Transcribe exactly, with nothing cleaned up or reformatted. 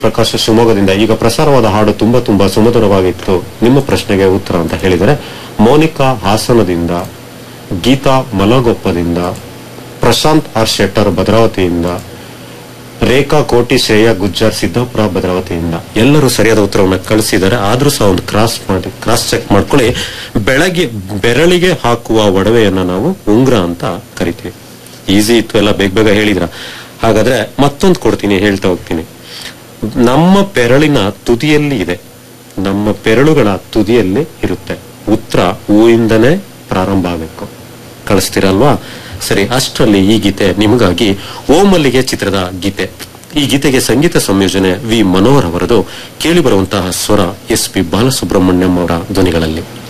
ಪ್ರಕಾಶ ಶಿವಮೊಗ್ಗದಿಂದ ಈಗ ಪ್ರಸಾರವಾದ ಹಾಡು ತುಂಬಾ ತುಂಬಾ ಸುಮಧುರವಾಗಿತ್ತು. ನಿಮ್ಮ ಪ್ರಶ್ನೆಗೆ ಉತ್ತರ ಅಂತ ಹೇಳಿದರೆ ಮೋನಿಕಾ ಹಾಸನದಿಂದ, ಗೀತಾ ಮಲಗೊಪ್ಪದಿಂದ, ಪ್ರಶಾಂತ್ ಆರ್ ಶೆಟ್ಟರ್ ಭದ್ರಾವತಿಯಿಂದ, ರೇಖಾ ಕೋಟಿ, ಶ್ರೇಯಾ ಗುಜ್ಜಾರ್ ಸಿದ್ದಾಪುರ ಭದ್ರಾವತಿಯಿಂದ ಎಲ್ಲರೂ ಸರಿಯಾದ ಉತ್ತರವನ್ನು ಕಳಿಸಿದ್ದಾರೆ. ಆದ್ರೂ ಸಹ ಒಂದು ಕ್ರಾಸ್ ಮಾಡಿ ಕ್ರಾಸ್ ಚೆಕ್ ಮಾಡ್ಕೊಳ್ಳಿ. ಬೆಳಗ್ಗೆ ಬೆರಳಿಗೆ ಹಾಕುವ ಒಡವೆಯನ್ನ ನಾವು ಉಂಗ್ರ ಅಂತ ಕರಿತೀವಿ. ಈಸಿ ಇತ್ತು, ಎಲ್ಲ ಬೇಗ ಬೇಗ ಹೇಳಿದ್ರ. ಹಾಗಾದ್ರೆ ಮತ್ತೊಂದು ಕೊಡ್ತೀನಿ, ಹೇಳ್ತಾ ಹೋಗ್ತೀನಿ. ನಮ್ಮ ಬೆರಳಿನ ತುದಿಯಲ್ಲಿ ಇದೆ, ನಮ್ಮ ಬೆರಳುಗಳ ತುದಿಯಲ್ಲಿ ಇರುತ್ತೆ. ಉತ್ತರ ಹೂವಿಂದನೇ ಪ್ರಾರಂಭ ಆಗಬೇಕು. ಕಳಿಸ್ತೀರಲ್ವಾ? ಸರಿ, ಅಷ್ಟರಲ್ಲಿ ಈ ಗೀತೆ ನಿಮಗಾಗಿ. ಓ ಮಲ್ಲಿಗೆ ಚಿತ್ರದ ಗೀತೆ. ಈ ಗೀತೆಗೆ ಸಂಗೀತ ಸಂಯೋಜನೆ ವಿ ಮನೋಹರ್ ಅವರದು. ಕೇಳಿ ಬರುವಂತಹ ಸ್ವರ ಎಸ್ ಪಿ ಬಾಲಸುಬ್ರಹ್ಮಣ್ಯಂ ಅವರ ಧ್ವನಿಗಳಲ್ಲಿ.